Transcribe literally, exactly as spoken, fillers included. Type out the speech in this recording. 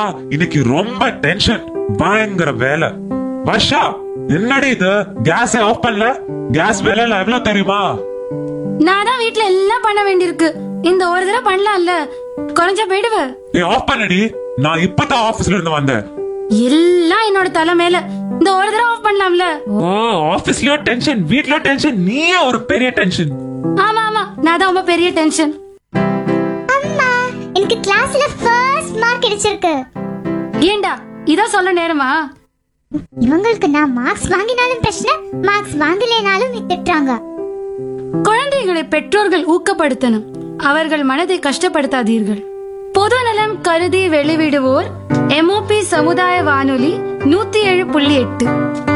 இன்னைக்கு ரொம்ப டென்ஷன், பயங்கர வேலை. வர்ஷா, என்னடி இது கேஸ் ஆஃப் பண்ணல? கேஸ் விலை எவ்வளவு தெரியுமா? நான் தான் வீட்ல எல்லாம் பண்ண வேண்டியிருக்கு. இந்த ஒரு தடவை பண்ணலாம்ல, குறைஞ்சா போயிடுவ. ஏ ஆஃப் பண்ணடி, நான் இப்பதான் ஆபீஸ்ல இருந்து வந்தேன். எல்லாம் என்னோட தலை மேல. இந்த ஒரு தடவை ஆஃப் பண்ணலாம்ல. ஓ, ஆபீஸ்லயோ டென்ஷன், வீட்லயோ டென்ஷன், நீயே ஒரு பெரிய டென்ஷன். ஆமா ஆமா, நான் தான் ரொம்ப பெரிய டென்ஷன். அம்மா, எனக்கு கிளாஸ்ல ஃபர்ஸ்ட் மார்க் கிடைச்சிருக்கு. ஏண்டா இதோ சொல்ல நேரமா? இவங்களுக்கு நான் மார்க்ஸ் வாங்கினாலும் பிரச்சனை, மார்க்ஸ் வாங்கலைனாலும் திட்டுறாங்க. குழந்தைகளை பெற்றோர்கள் ஊக்கப்படுத்தணும், அவர்கள் மனதை கஷ்டப்படுத்தாதீர்கள். பொது நலம் கருதி வெளிவிடுவோர் எம்ஓபி சமுதாய வானொலி நூத்தி ஏழு புள்ளி எட்டு.